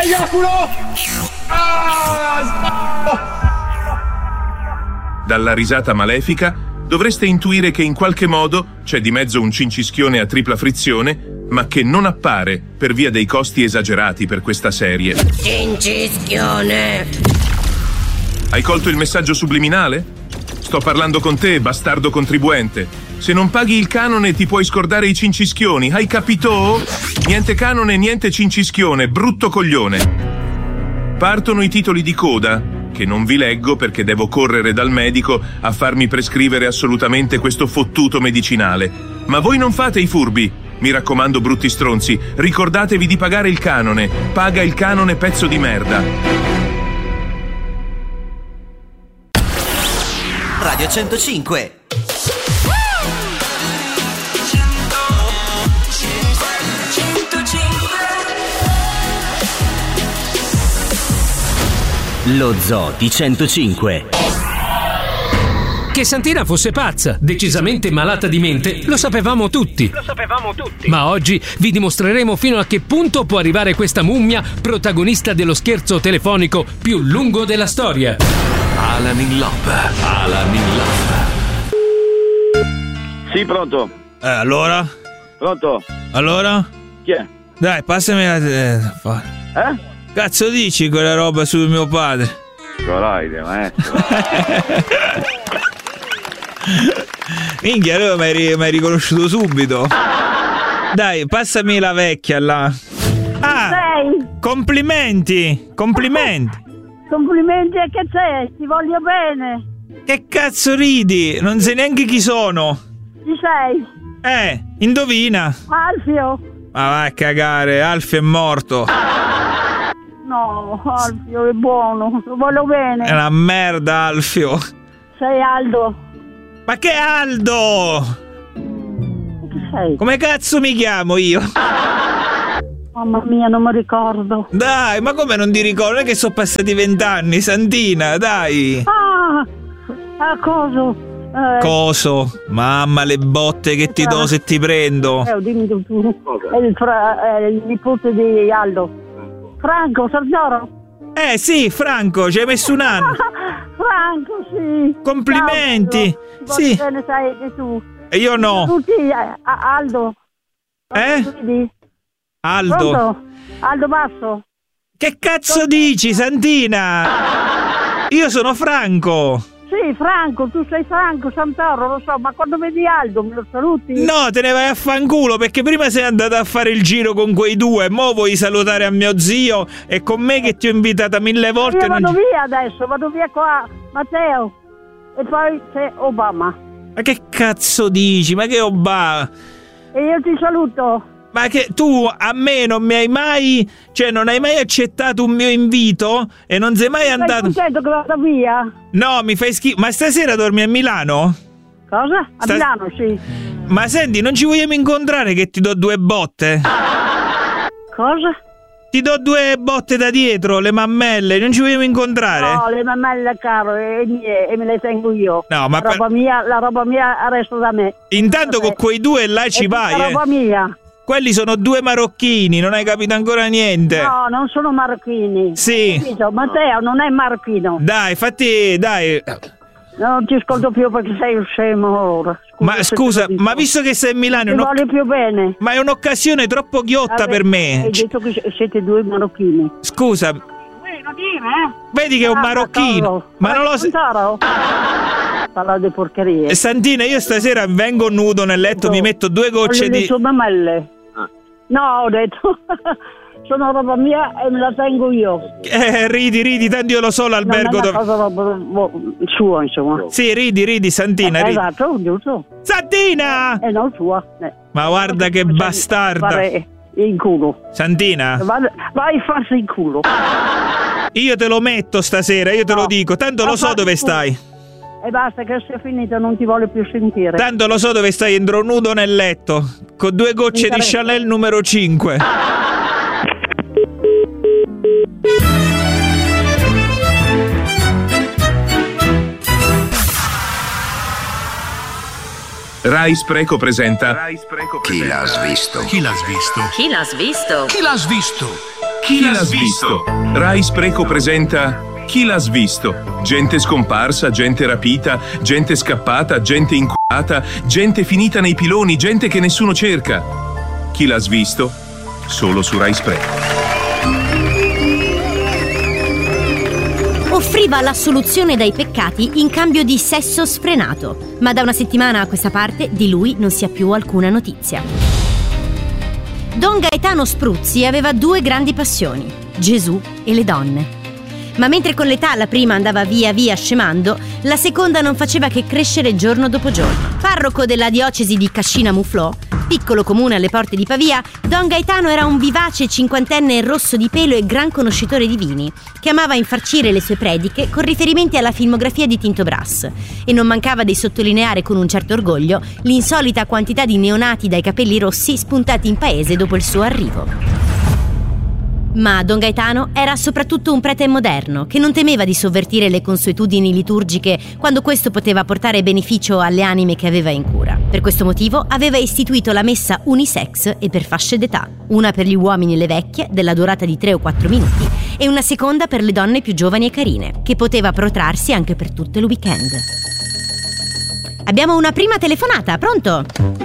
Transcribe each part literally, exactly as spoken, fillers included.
Iaculo! Ah! Dalla risata malefica dovreste intuire che in qualche modo c'è di mezzo un cincischione a tripla frizione, ma che non appare per via dei costi esagerati per questa serie. Cincischione! Hai colto il messaggio subliminale? Sto parlando con te, bastardo contribuente. Se non paghi il canone ti puoi scordare i cincischioni, hai capito? Niente canone, niente cincischione, brutto coglione. Partono i titoli di coda, che non vi leggo perché devo correre dal medico a farmi prescrivere assolutamente questo fottuto medicinale. Ma voi non fate i furbi. Mi raccomando, brutti stronzi, ricordatevi di pagare il canone. Paga il canone, pezzo di merda. Radio centocinque. Lo Zoo di centocinque. Che Santina fosse pazza, decisamente malata di mente, lo sapevamo tutti. Lo sapevamo tutti. Ma oggi vi dimostreremo fino a che punto può arrivare questa mummia, protagonista dello scherzo telefonico più lungo della storia. Alan in Love. Alan in Love. Sì, pronto. Eh, allora? Pronto? Allora? Chi è? Dai, passami la... Eh? Cazzo dici quella roba su mio padre? Colaide, maestro. Minchia, allora mi hai, mi hai riconosciuto subito. Dai, passami la vecchia là. Ah, sei? Complimenti, complimenti. Complimenti a che c'è? Ti voglio bene. Che cazzo ridi? Non sai neanche chi sono. Chi sei? Eh, indovina. Alfio. Ma vai a cagare, Alfio è morto. No, Alfio è buono, lo voglio bene. È una merda, Alfio. Sei Aldo. Ma che Aldo? Chi sei? Come cazzo mi chiamo io? Mamma mia, non mi ricordo. Dai, ma come non ti ricordo? Non è che sono passati vent'anni, Santina, dai. Ah, a coso? Eh, Coso? Mamma, le botte che ti do se ti prendo. Eh, dimmi tu, tu. È il, fra, è il nipote di Aldo. Franco, Sardoro? Eh sì, Franco, ci hai messo un anno. Franco, sì. Complimenti. Ciao, sì. Bene, sai che tu. E io no. Tutti, eh, Aldo. Eh? Vedi? Aldo. Pronto? Aldo Basso. Che cazzo dici, Santina? Io sono Franco. Sì, Franco, tu sei Franco, Santoro, lo so, ma quando vedi Aldo me lo saluti? No, te ne vai a fanculo, perché prima sei andata a fare il giro con quei due, mo vuoi salutare a mio zio e con me che ti ho invitata mille volte. Io vado non... via adesso, vado via qua, Matteo, e poi c'è Obama. Ma che cazzo dici? Ma che Obama? E io ti saluto. Ma che tu a me non mi hai mai, cioè non hai mai accettato un mio invito e non sei mai andato. Sei contento che vado via? No, mi fai schifo. Ma stasera dormi a Milano? Cosa? A Sta... Milano, sì. Ma senti, non ci vogliamo incontrare che ti do due botte? Cosa? Ti do due botte da dietro, le mammelle, non ci vogliamo incontrare? No, le mammelle caro e, e me le tengo io. No, ma la roba per... mia, la roba mia resta da me. Intanto con quei due là ci vai, la eh. roba mia. Quelli sono due marocchini, non hai capito ancora niente. No, non sono marocchini. Sì. Capito? Matteo non è marocchino. Dai, fatti, dai. Non ti ascolto più perché sei un scemo ora. Scusa, ma scusa, ma visto che sei a Milano... Ti voglio più bene. Ma è un'occasione troppo ghiotta Vabbè, per me. Hai detto che siete due marocchini. Scusa. Bueno, dimmi, eh. Vedi che è un ah, marocchino. Toro. Ma non lo so. Parla di porcherie. Santina, io stasera vengo nudo nel letto, no. Mi metto due gocce Voglio di... le tue mammelle. No, ho detto, sono roba mia e me la tengo io. Eh, ridi, ridi, tanto io lo so l'albergo dove... dove... cosa roba sua, insomma. Sì, ridi, ridi, Santina, eh, ridi. Esatto, giusto. Santina! Eh, non sua. Eh. Ma guarda che bastarda. Fare in culo. Santina. Vai, vai a farsi in culo. Io te lo metto stasera, io te no. lo dico, tanto lo so dove stai. E basta che sia finita, non ti voglio più sentire. Tanto lo so dove stai, entro nudo nel letto, con due gocce di Chanel numero cinque. Rai Spreco presenta Chi l'ha svisto? Chi l'ha svisto? Chi l'ha svisto? Chi l'ha svisto? Chi l'ha svisto? Rai Spreco presenta Chi l'ha svisto? Gente scomparsa, gente rapita, gente scappata, gente inculata, gente finita nei piloni, gente che nessuno cerca. Chi l'ha svisto? Solo su Rai Spreco. Offriva la soluzione dai peccati in cambio di sesso sfrenato, ma da una settimana a questa parte di lui non si ha più alcuna notizia. Don Gaetano Spruzzi aveva due grandi passioni, Gesù e le donne. Ma mentre con l'età la prima andava via via scemando, la seconda non faceva che crescere giorno dopo giorno. Parroco della diocesi di Cascina Muflò, piccolo comune alle porte di Pavia, Don Gaetano era un vivace cinquantenne rosso di pelo e gran conoscitore di vini, che amava infarcire le sue prediche con riferimenti alla filmografia di Tinto Brass, e non mancava di sottolineare con un certo orgoglio l'insolita quantità di neonati dai capelli rossi spuntati in paese dopo il suo arrivo. Ma Don Gaetano era soprattutto un prete moderno che non temeva di sovvertire le consuetudini liturgiche quando questo poteva portare beneficio alle anime che aveva in cura. Per questo motivo aveva istituito la messa unisex e per fasce d'età, una per gli uomini e le vecchie della durata di tre o quattro minuti e una seconda per le donne più giovani e carine, che poteva protrarsi anche per tutto il weekend. Abbiamo una prima telefonata, pronto?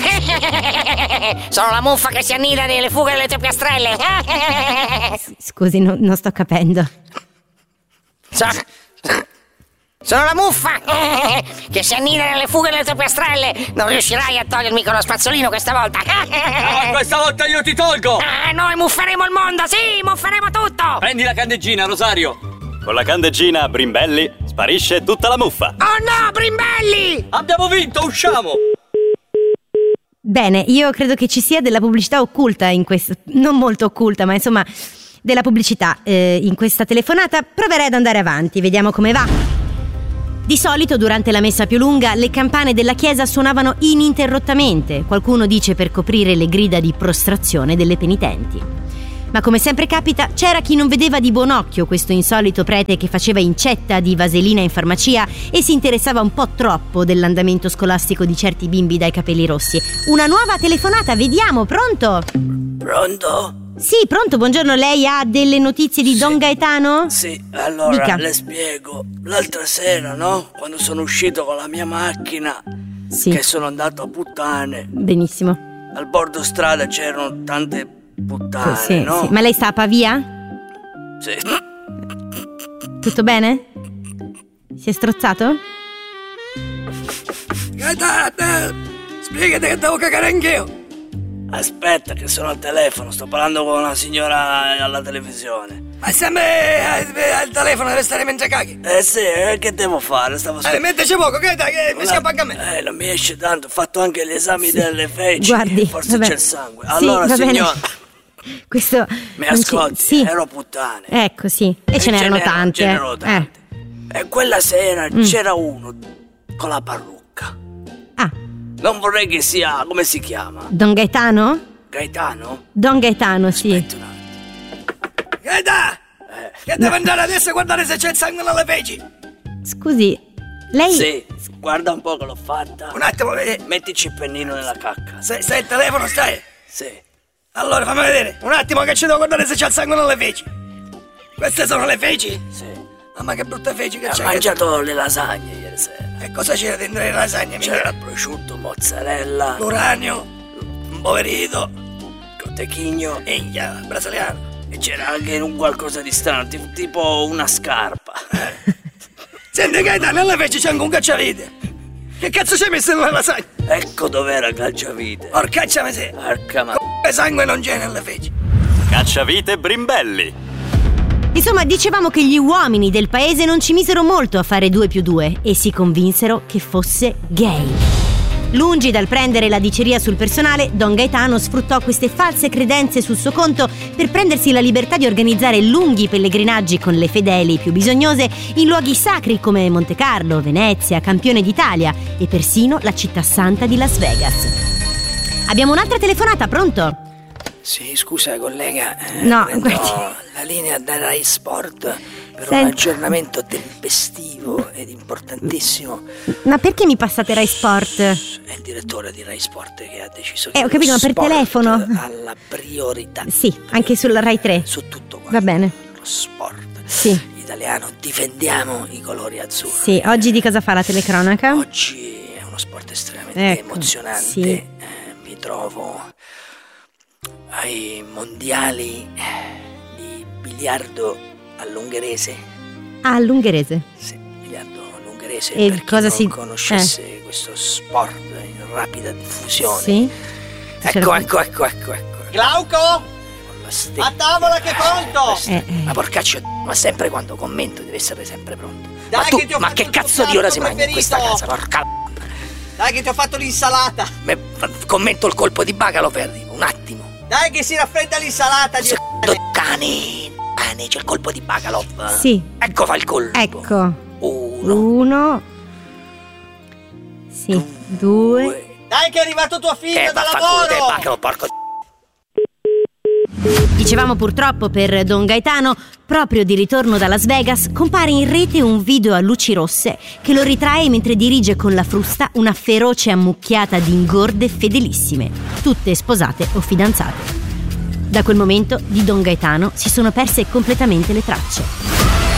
Sono la muffa che si annida nelle fughe delle tue piastrelle. Scusi, no, non sto capendo. So, sono la muffa che si annida nelle fughe delle tue piastrelle. Non riuscirai a togliermi con lo spazzolino questa volta. Ah, questa volta io ti tolgo. Ah, noi mufferemo il mondo, sì, mufferemo tutto. Prendi la candeggina, Rosario. Con la candeggina Brimbelli sparisce tutta la muffa. Oh no, Brimbelli! Abbiamo vinto, usciamo! Bene, io credo che ci sia della pubblicità occulta in questo, non molto occulta, ma insomma della pubblicità eh, in questa telefonata. Proverei ad andare avanti, vediamo come va. Di solito durante la messa più lunga le campane della chiesa suonavano ininterrottamente, qualcuno dice per coprire le grida di prostrazione delle penitenti. Ma come sempre capita, c'era chi non vedeva di buon occhio questo insolito prete che faceva incetta di vaselina in farmacia e si interessava un po' troppo dell'andamento scolastico di certi bimbi dai capelli rossi. Una nuova telefonata, vediamo, pronto? Pronto? Sì, pronto, buongiorno, lei ha delle notizie di sì. Don Gaetano? Sì, allora Dica. Le spiego. L'altra sera, no? Quando sono uscito con la mia macchina, sì. Che sono andato a puttane. Benissimo. Al bordo strada c'erano tante puttane, sì, no? Sì. Ma lei sta a Pavia? Sì. Tutto bene? Si è strozzato? Gaetano, spiegate che devo cagare anch'io. Aspetta che sono al telefono, sto parlando con una signora alla televisione. Ma sempre al telefono deve stare mentre caghi? Eh sì, eh, che devo fare? Stavo Eh, metteci poco, che dai, che mi scappa anche a me. Eh, non mi esce tanto, ho fatto anche gli esami sì. delle feci. Guardi, forse vabbè. c'è il sangue. Sì, allora, va signora. Bene. Questo mi ascolti? Ci... Sì. Ero puttane. Ecco, sì. E, e ce n'erano tante. Ce n'erano tante. Eh. E quella sera mm. c'era uno con la parrucca. Ah. Non vorrei che sia, come si chiama? Don Gaetano? Gaetano? Don Gaetano, sì. Aspetta un attimo. Gaetano! Eh. Che devo andare adesso a guardare se c'è il sangue nelle feci. Scusi, lei... Sì, guarda un po' che l'ho fatta. Un attimo, eh. Mettici il pennino nella cacca. Stai, stai al telefono, stai? Sì. Allora, fammi vedere. Un attimo che ci devo guardare se c'è il sangue nelle feci. Queste sono le feci? Sì. Mamma che brutte feci che Ho c'è. Ho mangiato che... le lasagne ieri sera. E cosa c'era dentro le lasagne? C'era prosciutto, mozzarella, l'uranio, un poverito, cotechigno e il brasiliano. E c'era anche un qualcosa di strano, tipo una scarpa. Eh. Senti Gaetano, nelle feci c'è anche un cacciavite. Che cazzo c'hai messo nella lasagna? Ecco dov'era il cacciavite. Porcaccia miseria. Porca ma... Come sangue non c'è nelle feci. Cacciavite Brimbelli. Insomma, dicevamo che gli uomini del paese non ci misero molto a fare due più due e si convinsero che fosse gay. Lungi dal prendere la diceria sul personale, Don Gaetano sfruttò queste false credenze sul suo conto per prendersi la libertà di organizzare lunghi pellegrinaggi con le fedeli più bisognose in luoghi sacri come Monte Carlo, Venezia, Campione d'Italia e persino la città santa di Las Vegas. Abbiamo un'altra telefonata, pronto? Sì, scusa collega, eh, no, prendo guardi. la linea da Rai Sport per Senta. un aggiornamento tempestivo ed importantissimo. Ma perché mi passate Rai Sport? È il direttore di Rai Sport che ha deciso che Eh, ho capito, ma per sport telefono? ha la priorità. Sì, anche sulla Rai tre. Su tutto quanto. Va bene. Lo sport. Sì. Italiano, difendiamo i colori azzurri. Sì, oggi di cosa fa la telecronaca? Oggi è uno sport estremamente ecco, emozionante. Sì. Eh, mi trovo ai mondiali di biliardo all'ungherese. Ah, all'ungherese. Sì, biliardo all'ungherese. E per cosa chi non si conoscesse eh. questo sport in rapida diffusione. Sì. Ecco, ecco, ecco, ecco, ecco. Glauco? A tavola che è pronto! Eh, eh. Ma porcaccio, ma sempre quando commento deve essere sempre pronto. Dai, ma tu, che ti ho ma fatto che il tuo cazzo di ora si piatto mangia in questa preferito? casa? Porca Dai che ti ho fatto l'insalata! Beh, commento il colpo di bacalo per un attimo. Dai che si raffredda l'insalata, Dio. Cani, cani, c'è il colpo di bacalo. Sì. Ecco fa il colpo. Ecco. Uno. Uno. Sì. Due. Due. Dai che è arrivato tuo figlio Eh, da vaffanculo te, lavoro! bacalo, porco. Dicevamo purtroppo per Don Gaetano, proprio di ritorno da Las Vegas, compare in rete un video a luci rosse che lo ritrae mentre dirige con la frusta una feroce ammucchiata di ingorde fedelissime, tutte sposate o fidanzate. Da quel momento di Don Gaetano si sono perse completamente le tracce.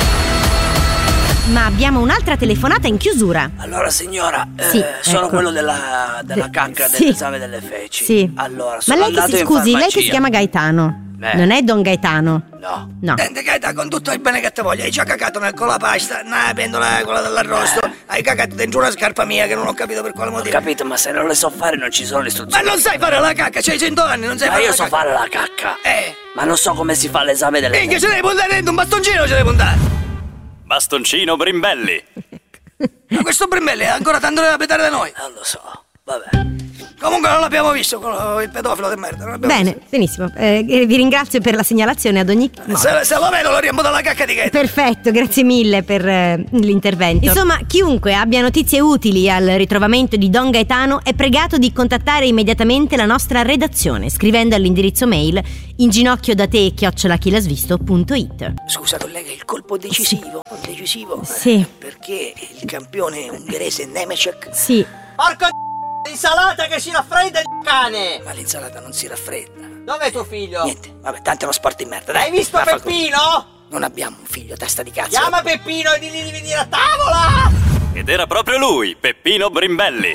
Ma abbiamo un'altra telefonata in chiusura. Allora signora, Sì, eh, sono ecco. quello della, della De- cacca sì. dell'esame delle feci. Sì. Allora, Ma sono lei che andato si in scusi, lei che farmacia. si chiama Gaetano? Eh. Non è Don Gaetano? No. No. Senti Gaeta, con tutto il bene che ti voglio, hai già cagato nel- con la pasta, nella pentola quella dell'arrosto, hai cagato dentro una scarpa mia che non ho capito per quale motivo. Ho capito, ma se non le so fare non ci sono le istruzioni. Ma non sai fare la cacca, c'hai cento anni, non sai Ma fare io la so cacca. fare la cacca. Eh. Ma non so come si fa l'esame delle Minchia, ce devi puntare dentro un bastoncino, ce devi puntare. Bastoncino Brimbelli. Ma questo Brimbelli è ancora tanto da petare da noi. Non lo so, vabbè. Comunque non l'abbiamo visto con il pedofilo di merda. Non l'abbiamo Bene, benissimo. Eh, vi ringrazio per la segnalazione ad ogni modo. Se, se lo vedo lo riempo dalla cacca di Gaeta. Perfetto, grazie mille per eh, l'intervento. Insomma, chiunque abbia notizie utili al ritrovamento di Don Gaetano è pregato di contattare immediatamente la nostra redazione scrivendo all'indirizzo mail inginocchiodate chiocciola chilasvisto punto it. Scusa collega, il colpo decisivo, decisivo. Sì. Perché il campione ungherese Nemecek. Sì. Porco l'insalata che si raffredda, di cane! Ma l'insalata non si raffredda. Dov'è tuo figlio? Niente, vabbè, tanto è uno sport in merda. Dai, Hai visto vaffanculo. Peppino? Non abbiamo un figlio, testa di cazzo. Chiama Peppino e digli di venire a tavola! Ed era proprio lui, Peppino Brimbelli.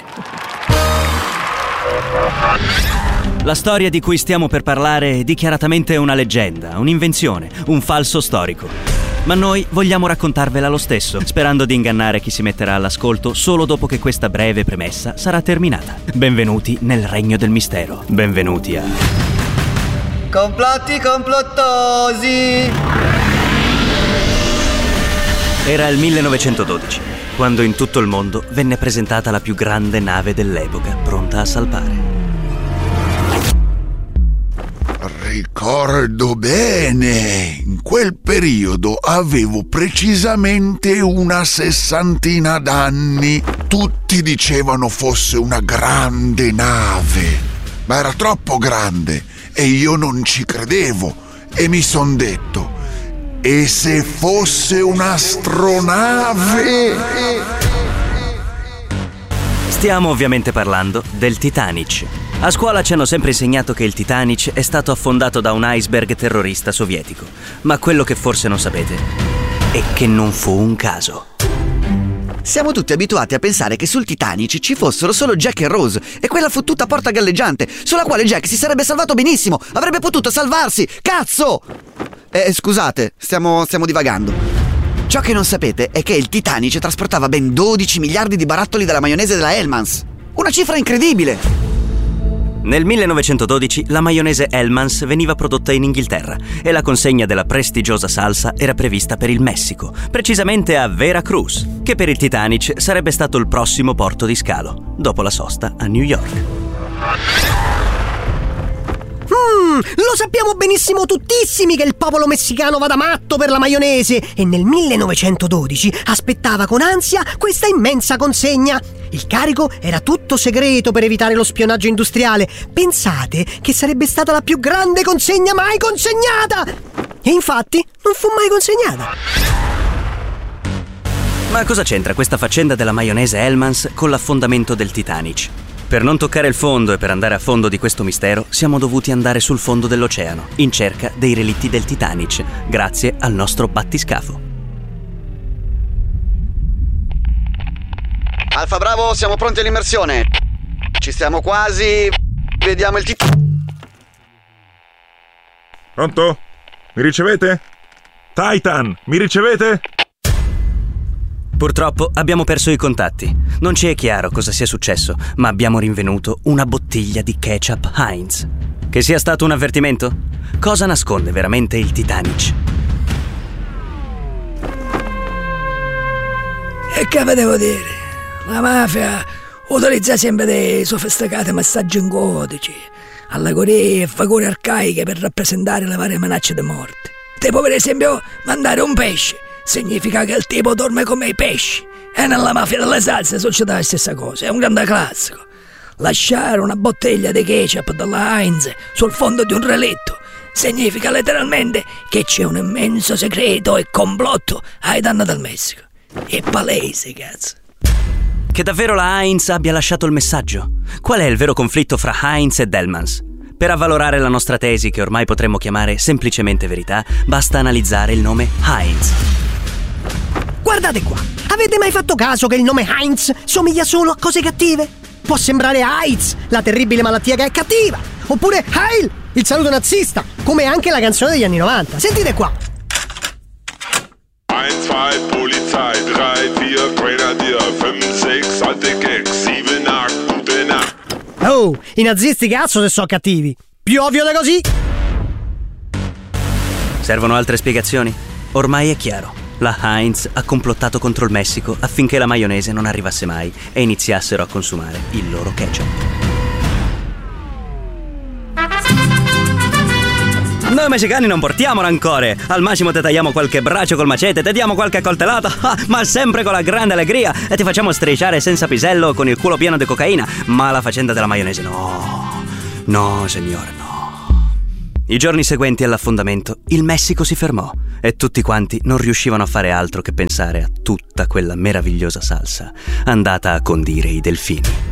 La storia di cui stiamo per parlare è dichiaratamente una leggenda, un'invenzione, un falso storico. Ma noi vogliamo raccontarvela lo stesso, sperando di ingannare chi si metterà all'ascolto solo dopo che questa breve premessa sarà terminata. Benvenuti nel regno del mistero. Benvenuti a... Complotti complottosi! Era il millenovecentododici, quando in tutto il mondo venne presentata la più grande nave dell'epoca, pronta a salpare. Ricordo bene, in quel periodo avevo precisamente una sessantina d'anni. Tutti dicevano fosse una grande nave, ma era troppo grande e io non ci credevo e mi son detto: e se fosse un'astronave? Stiamo ovviamente parlando del Titanic. A scuola ci hanno sempre insegnato che il Titanic è stato affondato da un iceberg terrorista sovietico, ma quello che forse non sapete è che non fu un caso. Siamo tutti abituati a pensare che sul Titanic ci fossero solo Jack e Rose e quella fottuta porta galleggiante, sulla quale Jack si sarebbe salvato benissimo, avrebbe potuto salvarsi, cazzo! Eh, scusate, stiamo, stiamo divagando. Ciò che non sapete è che il Titanic trasportava ben dodici miliardi di barattoli della maionese della Hellmann's. Una cifra incredibile! Nel millenovecentododici la maionese Hellmann's veniva prodotta in Inghilterra e la consegna della prestigiosa salsa era prevista per il Messico, precisamente a Veracruz, che per il Titanic sarebbe stato il prossimo porto di scalo, dopo la sosta a New York. Mm, lo sappiamo benissimo tuttissimi che il popolo messicano vada matto per la maionese e nel millenovecentododici aspettava con ansia questa immensa consegna. Il carico era tutto segreto per evitare lo spionaggio industriale. Pensate che sarebbe stata la più grande consegna mai consegnata! E infatti non fu mai consegnata. Ma cosa c'entra questa faccenda della maionese Hellmann's con l'affondamento del Titanic? Per non toccare il fondo e per andare a fondo di questo mistero, siamo dovuti andare sul fondo dell'oceano, in cerca dei relitti del Titanic, grazie al nostro battiscafo. Alfa Bravo, siamo pronti all'immersione. Ci stiamo quasi. Vediamo il Titanic. Pronto? Mi ricevete? Titan, mi ricevete? Purtroppo abbiamo perso i contatti. Non ci è chiaro cosa sia successo, ma abbiamo rinvenuto una bottiglia di ketchup Heinz. Che sia stato un avvertimento? Cosa nasconde veramente il Titanic? E che vi devo dire? La mafia utilizza sempre dei sofisticati messaggi in codice, allegorie e figure arcaiche per rappresentare le varie minacce di morte. Tipo per esempio mandare un pesce significa che il tipo dorme come i pesci, e nella mafia delle salse succede la stessa cosa, è un grande classico. Lasciare una bottiglia di ketchup della Heinz sul fondo di un relitto significa letteralmente che c'è un immenso segreto e complotto ai danni del Messico. È palese, cazzo. Che davvero la Heinz abbia lasciato il messaggio? Qual è il vero conflitto fra Heinz e Delmans? Per avvalorare la nostra tesi, che ormai potremmo chiamare semplicemente verità, basta analizzare il nome Heinz. Guardate qua, avete mai fatto caso che il nome Heinz somiglia solo a cose cattive? Può sembrare AIDS, la terribile malattia che è cattiva, oppure Heil, il saluto nazista, come anche la canzone degli anni novanta. Sentite qua. eins, zwei, Polizei, drei, vier, Grenadier, fünf, sechs, alte Gags, sieben, acht, gute Nacht. Oh, i nazisti cazzo se sono cattivi. Più ovvio di così. Servono altre spiegazioni? Ormai è chiaro. La Heinz ha complottato contro il Messico affinché la maionese non arrivasse mai e iniziassero a consumare il loro ketchup. Noi messicani non portiamo rancore. Al massimo te tagliamo qualche braccio col macete, te diamo qualche coltellata, ah, ma sempre con la grande allegria, e ti facciamo strisciare senza pisello con il culo pieno di cocaina. Ma la faccenda della maionese no. No, signore, no. I giorni seguenti all'affondamento il Messico si fermò e tutti quanti non riuscivano a fare altro che pensare a tutta quella meravigliosa salsa andata a condire i delfini.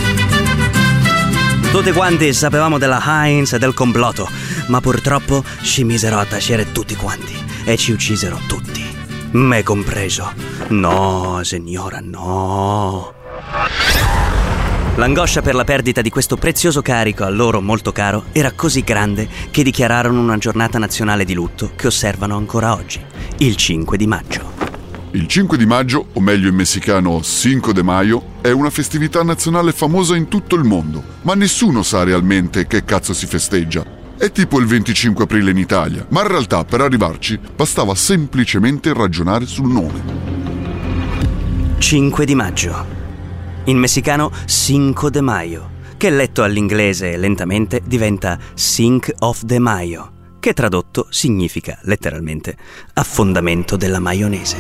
Tutti quanti sapevamo della Heinz e del complotto, ma purtroppo ci misero a tacere tutti quanti e ci uccisero tutti, me compreso. No, signora, no. L'angoscia per la perdita di questo prezioso carico a loro molto caro era così grande che dichiararono una giornata nazionale di lutto che osservano ancora oggi, il cinque di maggio. Il cinque di maggio, o meglio in messicano Cinco de Mayo, è una festività nazionale famosa in tutto il mondo, ma nessuno sa realmente che cazzo si festeggia. È tipo il venticinque aprile in Italia, ma in realtà per arrivarci bastava semplicemente ragionare sul nome. cinque di maggio. In messicano Cinco de Mayo, che letto all'inglese lentamente diventa Cinque of de Mayo, che tradotto significa letteralmente affondamento della maionese.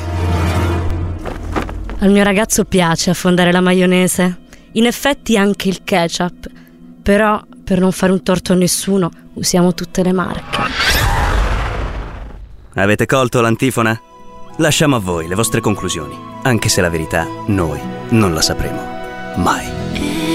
Al mio ragazzo piace affondare la maionese, in effetti anche il ketchup, però per non fare un torto a nessuno usiamo tutte le marche. Avete colto l'antifona? Lasciamo a voi le vostre conclusioni, anche se la verità noi non la sapremo mai.